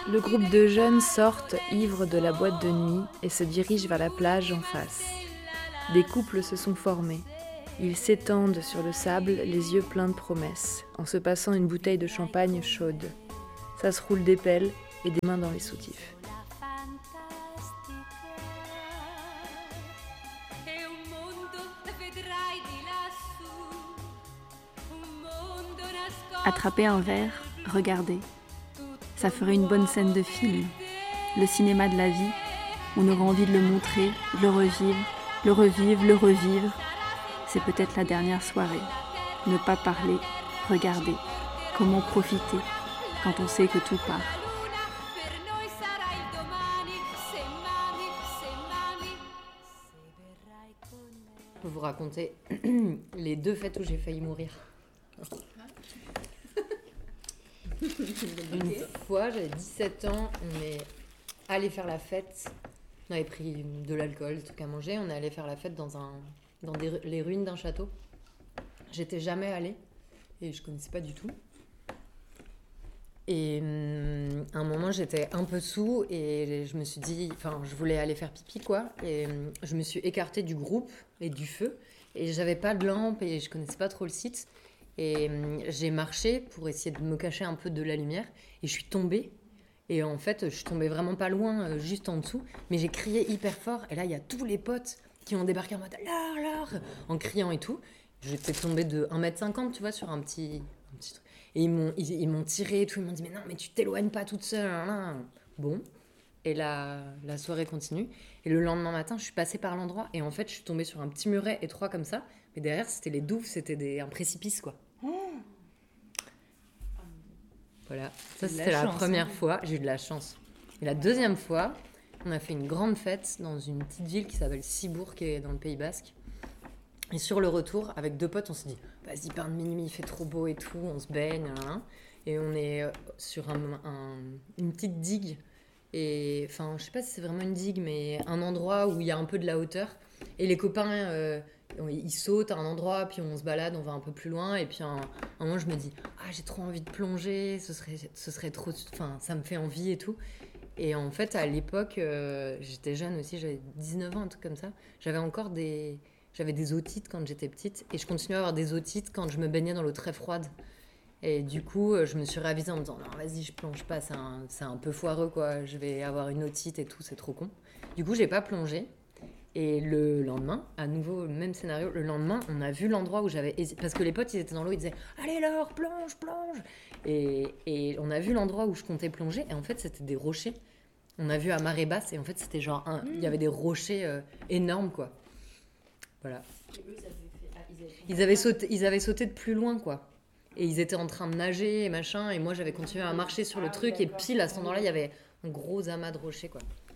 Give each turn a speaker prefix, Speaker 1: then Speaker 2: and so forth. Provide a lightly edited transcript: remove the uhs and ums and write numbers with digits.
Speaker 1: Le groupe de jeunes sortent, ivres de la boîte de nuit, et se dirigent vers la plage en face. Des couples se sont formés. Ils s'étendent sur le sable, les yeux pleins de promesses, en se passant une bouteille de champagne chaude. Ça se roule des pelles et des mains dans les soutifs.
Speaker 2: Attraper un verre, regarder. Ça ferait une bonne scène de film. Le cinéma de la vie, on aurait envie de le montrer, de le revivre, le revivre, le revivre. C'est peut-être la dernière soirée. Ne pas parler, regarder. Comment profiter quand on sait que tout part.
Speaker 3: Je peux vous raconter les 2 fêtes où j'ai failli mourir. Une fois, j'avais 17 ans, on est allé faire la fête. On avait pris de l'alcool, des trucs à manger. On est allé faire la fête dans les ruines d'un château. J'étais jamais allée et je connaissais pas du tout. Et à un moment, j'étais un peu sous et je me suis dit... Enfin, je voulais aller faire pipi, quoi. Et je me suis écartée du groupe et du feu. Et j'avais pas de lampe et je connaissais pas trop le site. Et j'ai marché pour essayer de me cacher un peu de la lumière. Et je suis tombée. Et en fait, je suis tombée vraiment pas loin, juste en dessous. Mais j'ai crié hyper fort. Et là, il y a tous les potes qui ont débarqué en mode « Laure !» en criant et tout. J'étais tombée de 1m50, tu vois, sur un petit truc. Et ils m'ont tiré et tout. Ils m'ont dit « Mais non, mais tu t'éloignes pas toute seule. » Bon. Et la soirée continue. Et le lendemain matin, je suis passée par l'endroit. Et en fait, je suis tombée sur un petit muret étroit comme ça. Mais derrière, c'était les douves. C'était un précipice, quoi. Voilà. Ça, c'était la première fois. J'ai eu de la chance. Et la deuxième fois, on a fait une grande fête dans une petite ville qui s'appelle Cibourg, qui est dans le Pays Basque. Et sur le retour, avec 2 potes, on s'est dit « Vas-y, pain de minuit, il fait trop beau et tout. » On se baigne. Et on est sur une petite digue. Et enfin, je sais pas si c'est vraiment une digue, mais un endroit où il y a un peu de la hauteur. Et les copains, ils sautent à un endroit, puis on se balade, on va un peu plus loin. Et puis un moment, je me dis « Ah, j'ai trop envie de plonger, ce serait trop... Enfin, ça me fait envie et tout. » Et en fait, à l'époque, j'étais jeune aussi, j'avais 19 ans, un truc comme ça. J'avais des otites quand j'étais petite. Et je continuais à avoir des otites quand je me baignais dans l'eau très froide. Et du coup, je me suis réavisée en me disant « Non, vas-y, je plonge pas, c'est un peu foireux, quoi. Je vais avoir une otite et tout, c'est trop con. » Du coup, j'ai pas plongé. Et le lendemain, à nouveau, le même scénario. Le lendemain, on a vu l'endroit où j'avais hésité. Parce que les potes, ils étaient dans l'eau, ils disaient « Allez, Laure, plonge, plonge !» Et on a vu l'endroit où je comptais plonger. Et en fait, c'était des rochers. On a vu à marée basse. Et en fait, c'était genre... Il y avait des rochers énormes, quoi. Voilà. Ils avaient sauté de plus loin, quoi. Et ils étaient en train de nager et machin. Et moi, j'avais continué à marcher sur le truc. Et pile, à cet endroit-là, il y avait un gros amas de rochers, quoi.